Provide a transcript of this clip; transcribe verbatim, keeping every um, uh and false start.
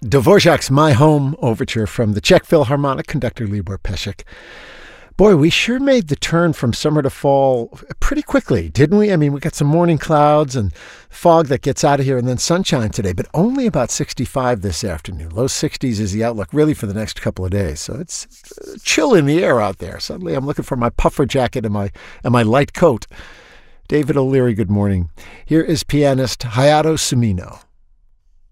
Dvorak's My Home Overture from the Czech Philharmonic, conductor Libor Pesek. Boy, we sure made the turn from summer to fall pretty quickly, didn't we? I mean, we got some morning clouds and fog that gets out of here and then sunshine today, but only about sixty-five this afternoon. Low sixties is the outlook really for the next couple of days. So it's chill in the air out there. Suddenly I'm looking for my puffer jacket and my, and my light coat. David O'Leary, good morning. Here is pianist Hayato Sumino.